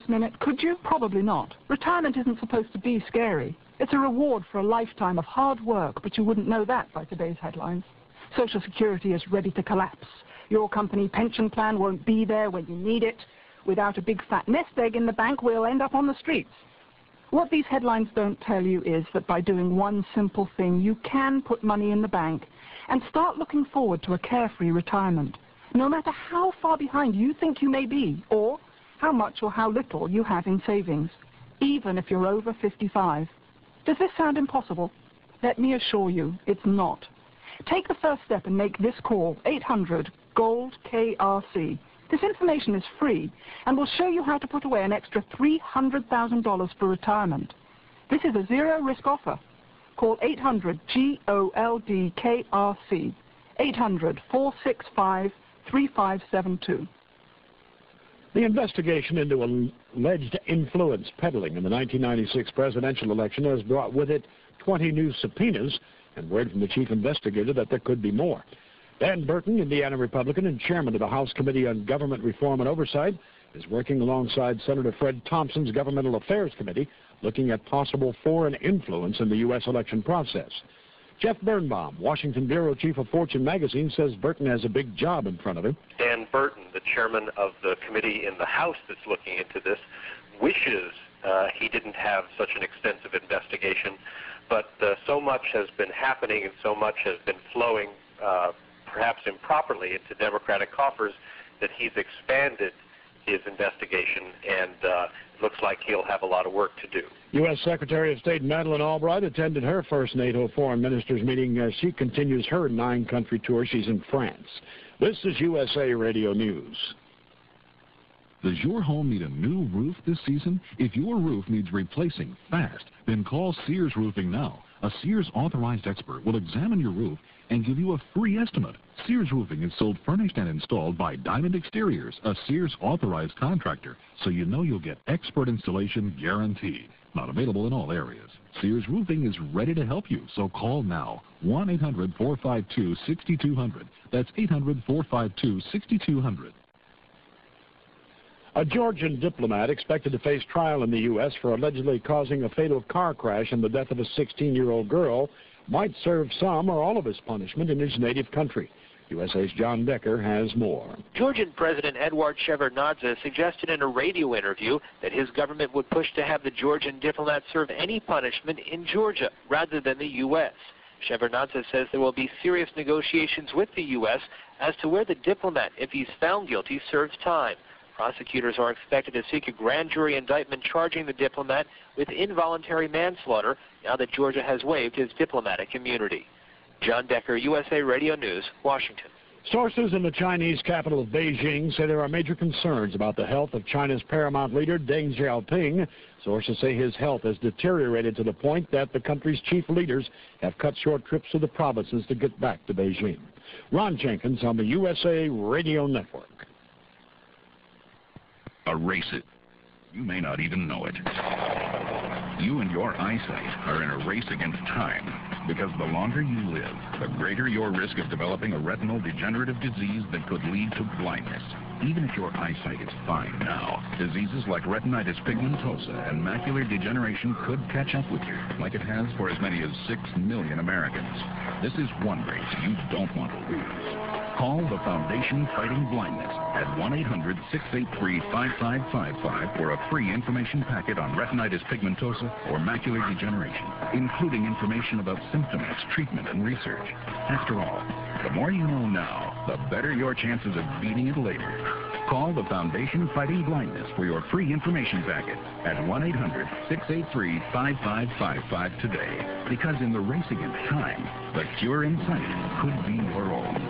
minute, could you? Probably not. Retirement isn't supposed to be scary. It's a reward for a lifetime of hard work, but you wouldn't know that by today's headlines. Social Security is ready to collapse. Your company pension plan won't be there when you need it. Without a big fat nest egg in the bank, we'll end up on the streets. What these headlines don't tell you is that by doing one simple thing, you can put money in the bank and start looking forward to a carefree retirement, no matter how far behind you think you may be, or how much or how little you have in savings, even if you're over 55. Does this sound impossible? Let me assure you, it's not. Take the first step and make this call, 800-GOLD-KRC. This information is free and will show you how to put away an extra $300,000 for retirement. This is a zero-risk offer. Call 800-GOLD-KRC, 800-465-3572. The investigation into alleged influence peddling in the 1996 presidential election has brought with it 20 new subpoenas and word from the chief investigator that there could be more. Dan Burton, Indiana Republican and chairman of the House Committee on Government Reform and Oversight, is working alongside Senator Fred Thompson's Governmental Affairs Committee, looking at possible foreign influence in the U.S. election process. Jeff Birnbaum, Washington Bureau Chief of Fortune magazine, says Burton has a big job in front of him. Dan Burton, the chairman of the committee in the House that's looking into this, wishes he didn't have such an extensive investigation, but so much has been happening and so much has been flowing perhaps improperly into Democratic coffers that he's expanded his investigation, and it looks like he'll have a lot of work to do. U.S. Secretary of State Madeleine Albright attended her first NATO foreign ministers meeting as she continues her 9-country tour. She's in France. This is USA Radio News. Does your home need a new roof this season? If your roof needs replacing fast, then call Sears Roofing now. A Sears authorized expert will examine your roof and give you a free estimate. Sears Roofing is sold furnished and installed by Diamond Exteriors, a Sears authorized contractor, so you know you'll get expert installation guaranteed. Not available in all areas. Sears Roofing is ready to help you, so call now. 1-800-452-6200. That's 800-452-6200. A Georgian diplomat expected to face trial in the U.S. for allegedly causing a fatal car crash and the death of a 16-year-old girl might serve some or all of his punishment in his native country. USA's John Decker has more. Georgian President Eduard Shevardnadze suggested in a radio interview that his government would push to have the Georgian diplomat serve any punishment in Georgia rather than the U.S. Shevardnadze says there will be serious negotiations with the U.S. as to where the diplomat, if he's found guilty, serves time. Prosecutors are expected to seek a grand jury indictment charging the diplomat with involuntary manslaughter now that Georgia has waived his diplomatic immunity. John Decker, USA Radio News, Washington. Sources in the Chinese capital of Beijing say there are major concerns about the health of China's paramount leader, Deng Xiaoping. Sources say his health has deteriorated to the point that the country's chief leaders have cut short trips to the provinces to get back to Beijing. Ron Jenkins on the USA Radio Network. Erase it. You may not even know it. You and your eyesight are in a race against time, because the longer you live, the greater your risk of developing a retinal degenerative disease that could lead to blindness. Even if your eyesight is fine now, diseases like retinitis pigmentosa and macular degeneration could catch up with you, like it has for as many as 6 million Americans. This is one race you don't want to lose. Call the Foundation Fighting Blindness at 1-800-683-5555 for a free information packet on retinitis pigmentosa or macular degeneration, including information about symptoms, treatment, and research. After all, the more you know now, the better your chances of beating it later. Call the Foundation Fighting Blindness for your free information packet at 1-800-683-5555 today. Because in the race against time, the cure in sight could be your own.